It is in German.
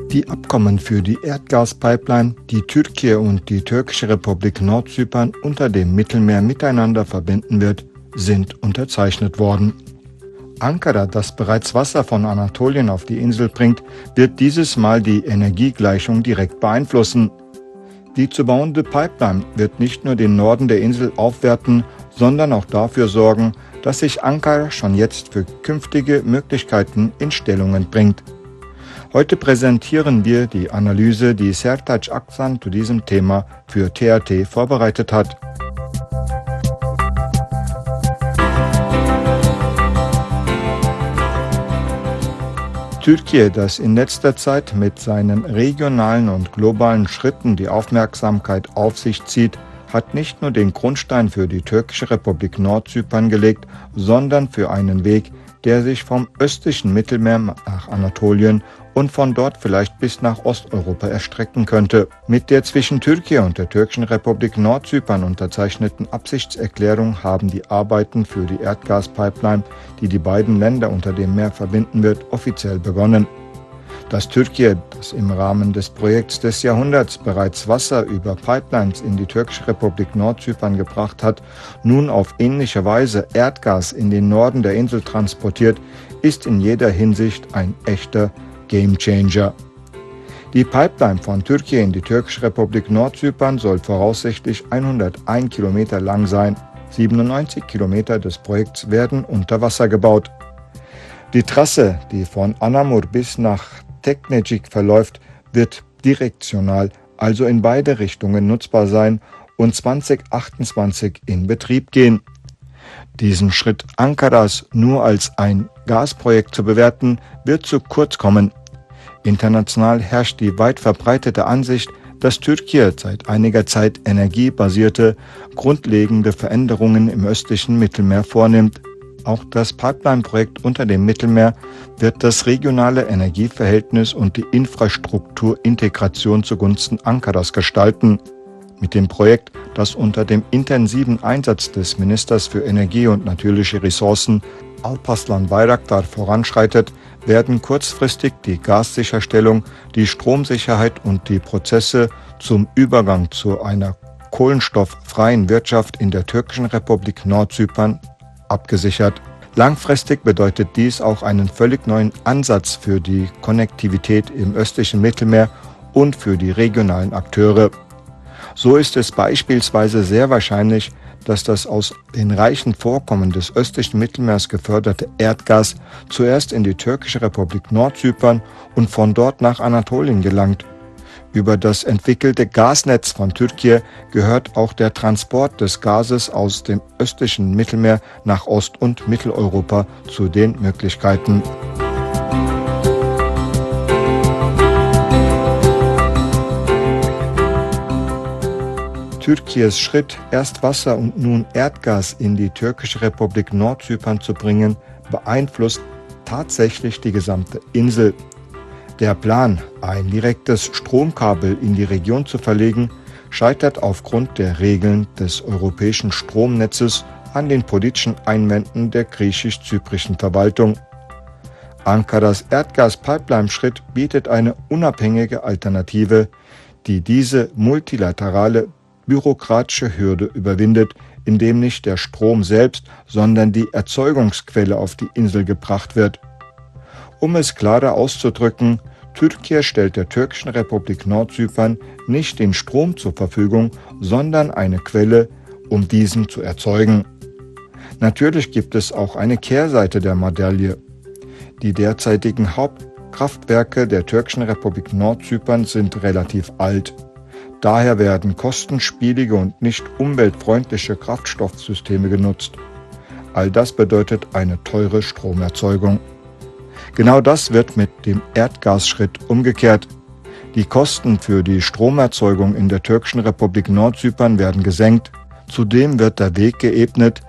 Die Abkommen für die Erdgaspipeline, die Türkei und die Türkische Republik Nordzypern unter dem Mittelmeer miteinander verbinden wird, sind unterzeichnet worden. Ankara, das bereits Wasser von Anatolien auf die Insel bringt, wird dieses Mal die Energiegleichung direkt beeinflussen. Die zu bauende Pipeline wird nicht nur den Norden der Insel aufwerten, sondern auch dafür sorgen, dass sich Ankara schon jetzt für künftige Möglichkeiten in Stellungen bringt. Heute präsentieren wir die Analyse, die Sertaç Aksan zu diesem Thema für TRT vorbereitet hat. Türkei, das in letzter Zeit mit seinen regionalen und globalen Schritten die Aufmerksamkeit auf sich zieht, hat nicht nur den Grundstein für die Türkische Republik Nordzypern gelegt, sondern für einen Weg, der sich vom östlichen Mittelmeer nach Anatolien und von dort vielleicht bis nach Osteuropa erstrecken könnte. Mit der zwischen Türkei und der Türkischen Republik Nordzypern unterzeichneten Absichtserklärung haben die Arbeiten für die Erdgaspipeline, die die beiden Länder unter dem Meer verbinden wird, offiziell begonnen. Dass Türkei, das im Rahmen des Projekts des Jahrhunderts bereits Wasser über Pipelines in die Türkische Republik Nordzypern gebracht hat, nun auf ähnliche Weise Erdgas in den Norden der Insel transportiert, ist in jeder Hinsicht ein echter Gamechanger. Die Pipeline von Türkei in die Türkische Republik Nordzypern soll voraussichtlich 101 Kilometer lang sein. 97 Kilometer des Projekts werden unter Wasser gebaut. Die Trasse, die von Anamur bis nach Teknecik verläuft, wird direktional, also in beide Richtungen nutzbar sein und 2028 in Betrieb gehen. Diesen Schritt Ankaras nur als ein Gasprojekt zu bewerten, wird zu kurz kommen. International herrscht die weit verbreitete Ansicht, dass Türkei seit einiger Zeit energiebasierte, grundlegende Veränderungen im östlichen Mittelmeer vornimmt. Auch das Pipeline-Projekt unter dem Mittelmeer wird das regionale Energieverhältnis und die Infrastrukturintegration zugunsten Ankaras gestalten. Mit dem Projekt, das unter dem intensiven Einsatz des Ministers für Energie und natürliche Ressourcen Alparslan Bayraktar voranschreitet, werden kurzfristig die Gassicherstellung, die Stromsicherheit und die Prozesse zum Übergang zu einer kohlenstofffreien Wirtschaft in der Türkischen Republik Nordzypern abgesichert. Langfristig bedeutet dies auch einen völlig neuen Ansatz für die Konnektivität im östlichen Mittelmeer und für die regionalen Akteure. So ist es beispielsweise sehr wahrscheinlich, dass das aus den reichen Vorkommen des östlichen Mittelmeers geförderte Erdgas zuerst in die Türkische Republik Nordzypern und von dort nach Anatolien gelangt. Über das entwickelte Gasnetz von Türkei gehört auch der Transport des Gases aus dem östlichen Mittelmeer nach Ost- und Mitteleuropa zu den Möglichkeiten. Türkeis Schritt, erst Wasser und nun Erdgas in die Türkische Republik Nordzypern zu bringen, beeinflusst tatsächlich die gesamte Insel. Der Plan, ein direktes Stromkabel in die Region zu verlegen, scheitert aufgrund der Regeln des europäischen Stromnetzes an den politischen Einwänden der griechisch-zyprischen Verwaltung. Ankaras Erdgas-Pipeline-Schritt bietet eine unabhängige Alternative, die diese multilaterale bürokratische Hürde überwindet, indem nicht der Strom selbst, sondern die Erzeugungsquelle auf die Insel gebracht wird. Um es klarer auszudrücken, Türkei stellt der Türkischen Republik Nordzypern nicht den Strom zur Verfügung, sondern eine Quelle, um diesen zu erzeugen. Natürlich gibt es auch eine Kehrseite der Medaille. Die derzeitigen Hauptkraftwerke der Türkischen Republik Nordzypern sind relativ alt. Daher werden kostenspielige und nicht umweltfreundliche Kraftstoffsysteme genutzt. All das bedeutet eine teure Stromerzeugung. Genau das wird mit dem Erdgasschritt umgekehrt. Die Kosten für die Stromerzeugung in der Türkischen Republik Nordzypern werden gesenkt. Zudem wird der Weg geebnet,